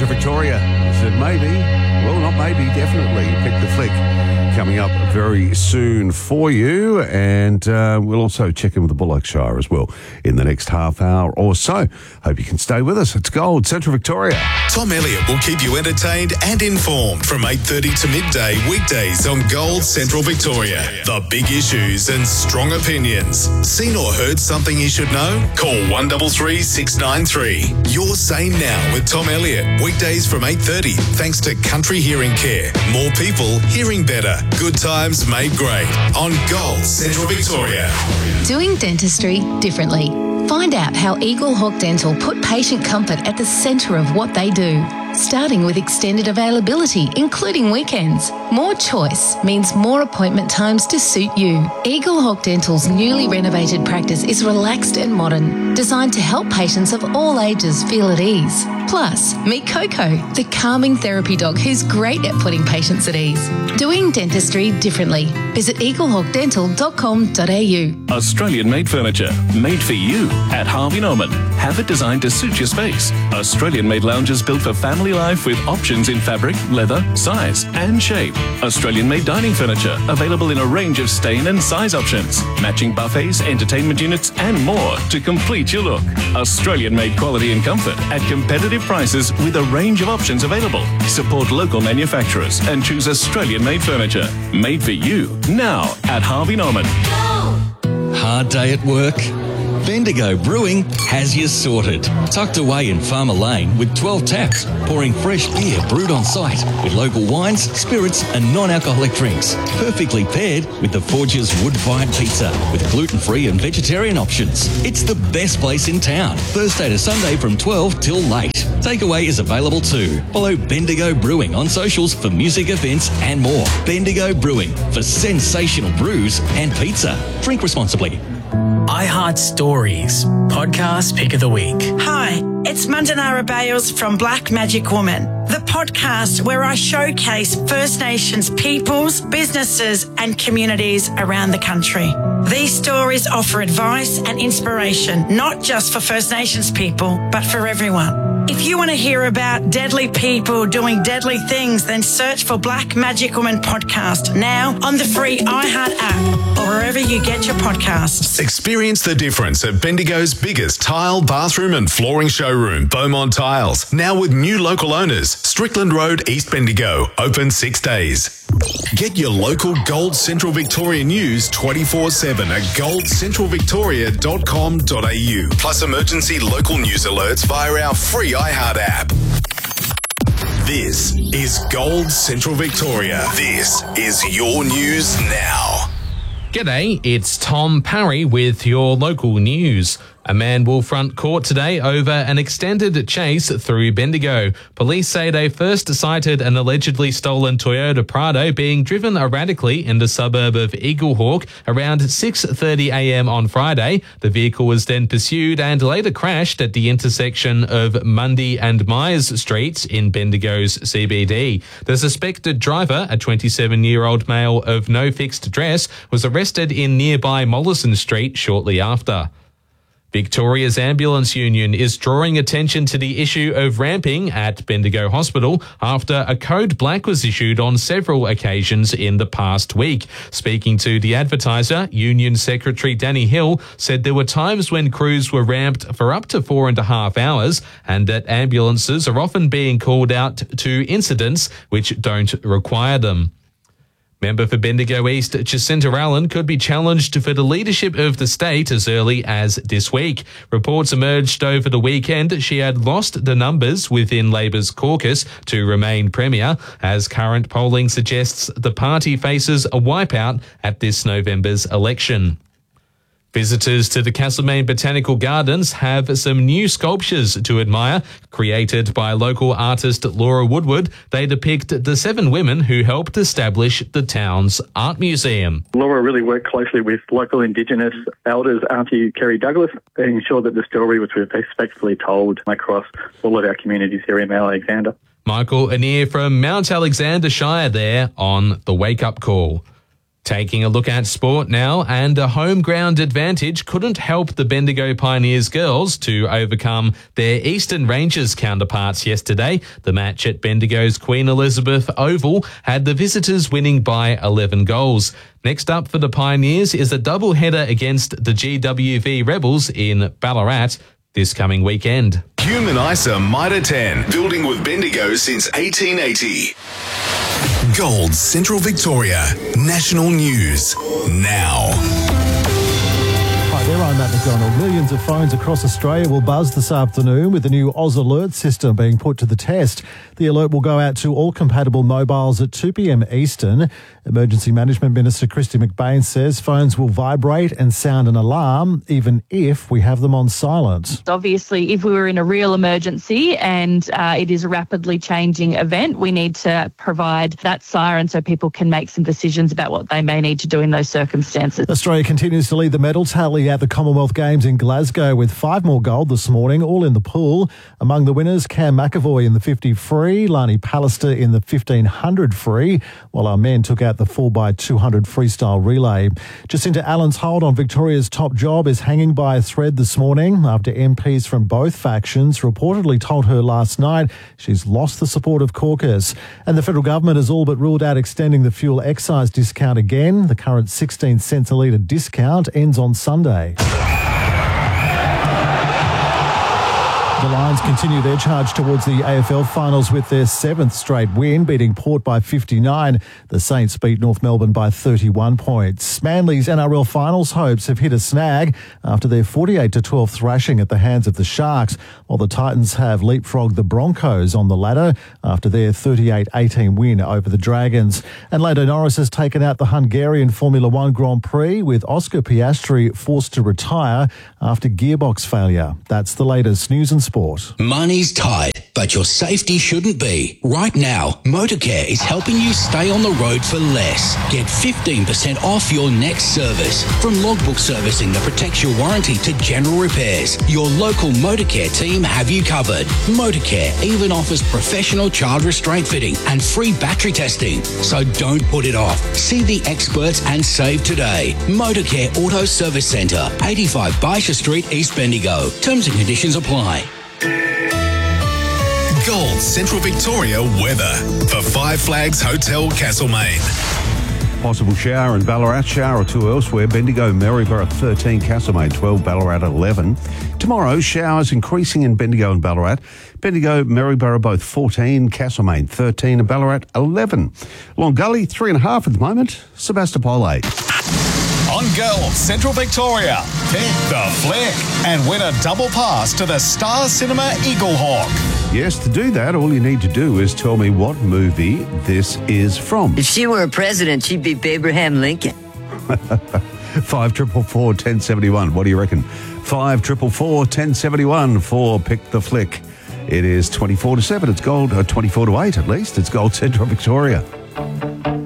Central Victoria. I said maybe. Well, not maybe, definitely. Pick the Flick coming up very soon for you. And we'll also check in with the Bullockshire as well in the next half hour or so. Hope you can stay with us. It's Gold Central Victoria. Tom Elliott will keep you entertained and informed from 8:30 to midday weekdays on Gold Central Victoria. The big issues and strong opinions. Seen or heard something you should know? Call 133 693. Your Say Now with Tom Elliott. Weekdays from 8:30 thanks to Country Hearing Care. More people hearing better. Good times made great on Gold Central Victoria. Doing dentistry differently. Find out how Eagle Hawk Dental put patient comfort at the centre of what they do. Starting with extended availability, including weekends. More choice means more appointment times to suit you. Eagle Hawk Dental's newly renovated practice is relaxed and modern, designed to help patients of all ages feel at ease. Plus, meet Coco, the calming therapy dog who's great at putting patients at ease. Doing dentistry differently. Visit eaglehawkdental.com.au. Australian-made furniture, made for you at Harvey Norman. Have it designed to suit your space. Australian-made lounges built for family life with options in fabric, leather, size and shape. Australian-made dining furniture available in a range of stain and size options. Matching buffets, entertainment units and more to complete your look. Australian-made quality and comfort at competitive prices with a range of options available. Support local manufacturers and choose Australian-made furniture. Made for you now at Harvey Norman. Hard day at work? Bendigo Brewing has you sorted. Tucked away in Farmer Lane with 12 taps, pouring fresh beer brewed on site with local wines, spirits and non-alcoholic drinks. Perfectly paired with the Forge's wood-fired pizza with gluten-free and vegetarian options. It's the best place in town. Thursday to Sunday from 12 till late. Takeaway is available too. Follow Bendigo Brewing on socials for music events and more. Bendigo Brewing for sensational brews and pizza. Drink responsibly. iHeart Stories, podcast pick of the week. Hi, it's Mandanara Bales from Black Magic Woman, the podcast where I showcase First Nations peoples, businesses and communities around the country. These stories offer advice and inspiration, not just for First Nations people, but for everyone. If you want to hear about deadly people doing deadly things, then search for Black Magic Woman podcast now on the free iHeart app or wherever you get your podcasts. Experience the difference at Bendigo's biggest tile, bathroom and flooring showroom, Beaumont Tiles. Now with new local owners, Strickland Road, East Bendigo, open 6 days. Get your local Gold Central Victoria news 24/7 at goldcentralvictoria.com.au. Plus emergency local news alerts via our free iHeart app. This is Gold Central Victoria. This is your news now. G'day, it's Tom Parry with your local news. A man will front court today over an extended chase through Bendigo. Police say they first sighted an allegedly stolen Toyota Prado being driven erratically in the suburb of Eaglehawk around 6:30 a.m. on Friday. The vehicle was then pursued and later crashed at the intersection of Mundy and Myers Streets in Bendigo's CBD. The suspected driver, a 27-year-old male of no fixed address, was arrested in nearby Mollison Street shortly after. Victoria's Ambulance Union is drawing attention to the issue of ramping at Bendigo Hospital after a code black was issued on several occasions in the past week. Speaking to The Advertiser, Union Secretary Danny Hill said there were times when crews were ramped for up to 4.5 hours and that ambulances are often being called out to incidents which don't require them. Member for Bendigo East, Jacinta Allen, could be challenged for the leadership of the state as early as this week. Reports emerged over the weekend she had lost the numbers within Labor's caucus to remain Premier, as current polling suggests the party faces a wipeout at this November's election. Visitors to the Castlemaine Botanical Gardens have some new sculptures to admire. Created by local artist Laura Woodward, they depict the 7 women who helped establish the town's art museum. Laura really worked closely with local Indigenous elders, Auntie Kerry Douglas, to ensure that the story was respectfully told across all of our communities here in Mount Alexander. Michael Anir from Mount Alexander Shire there on the Wake Up Call. Taking a look at sport now, and a home ground advantage couldn't help the Bendigo Pioneers girls to overcome their Eastern Rangers counterparts yesterday. The match at Bendigo's Queen Elizabeth Oval had the visitors winning by 11 goals. Next up for the Pioneers is a double-header against the GWV Rebels in Ballarat this coming weekend. Human ISA Mitre 10, building with Bendigo since 1880. Gold Central Victoria, national news now. Hi there, I'm Matt McDonald. Millions of phones across Australia will buzz this afternoon with the new Oz Alert system being put to the test. The alert will go out to all compatible mobiles at 2 p.m. Eastern. Emergency Management Minister Christy McBain says phones will vibrate and sound an alarm even if we have them on silent. Obviously, if we were in a real emergency and it is a rapidly changing event, we need to provide that siren so people can make some decisions about what they may need to do in those circumstances. Australia continues to lead the medal tally at the Commonwealth Games in Glasgow with 5 more gold this morning, all in the pool. Among the winners, Cam McAvoy in the 50 free, Lani Pallister in the 1500 free, while our men took out the 4x200 freestyle relay. Jacinta Allen's hold on Victoria's top job is hanging by a thread this morning after MPs from both factions reportedly told her last night she's lost the support of caucus. And the federal government has all but ruled out extending the fuel excise discount again. The current 16 cents a litre discount ends on Sunday. The Lions continue their charge towards the AFL finals with their 7th straight win, beating Port by 59. The Saints beat North Melbourne by 31 points. Manly's NRL finals hopes have hit a snag after their 48-12 thrashing at the hands of the Sharks, while the Titans have leapfrogged the Broncos on the ladder after their 38-18 win over the Dragons. And Lando Norris has taken out the Hungarian Formula One Grand Prix, with Oscar Piastri forced to retire after gearbox failure. That's the latest news and sport. Money's tight, but your safety shouldn't be. Right now, Motorcare is helping you stay on the road for less. Get 15% off your next service. From logbook servicing that protects your warranty to general repairs, your local Motorcare team have you covered. Motorcare even offers professional child restraint fitting and free battery testing. So don't put it off. See the experts and save today. Motorcare Auto Service Centre, 85 Baisha Street, East Bendigo. Terms and conditions apply. Gold Central Victoria weather for Five Flags Hotel Castlemaine. Possible shower in Ballarat, shower or two elsewhere. Bendigo, Maryborough 13, Castlemaine 12, Ballarat 11. Tomorrow, showers increasing in Bendigo and Ballarat. Bendigo, Maryborough both 14, Castlemaine 13 and Ballarat 11. Long Gully 3.5 at the moment, Sebastopol 8. On Gold Central Victoria, pick the flick and win a double pass to the Star Cinema Eagle Hawk. Yes, to do that, all you need to do is tell me what movie this is from. If she were a president, she'd be Abraham Lincoln. 544 1071. What do you reckon? 544 1071 for Pick the Flick. It is 24 to 7. It's gold, 24 to 8 at least. It's Gold Central Victoria.